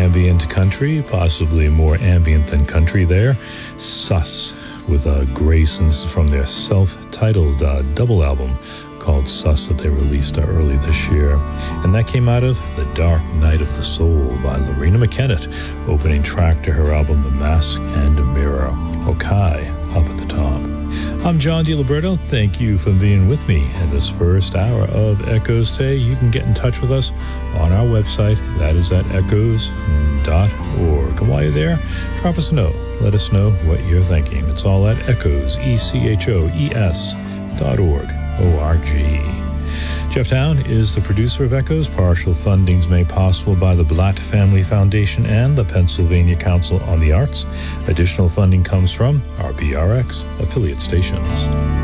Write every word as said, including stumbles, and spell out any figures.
ambient country, possibly more ambient than country there. Sus with uh, Graysons from their self-titled uh, double album called Sus that they released uh, early this year. And that came out of The Dark Night of the Soul by Lorena McKennitt, opening track to her album The Mask and Mirror. Okai up at the top. I'm John DiLiberto. Thank you for being with me in this first hour of Echoes today. You can get in touch with us on our website. That is at echoes dot org. And while you're there, drop us a note. Let us know what you're thinking. It's all at echoes, E C H O E S dot org, O R G. Jeff Town is the producer of Echoes. Partial funding's made possible by the Blatt Family Foundation and the Pennsylvania Council on the Arts. Additional funding comes from R P R X affiliate stations.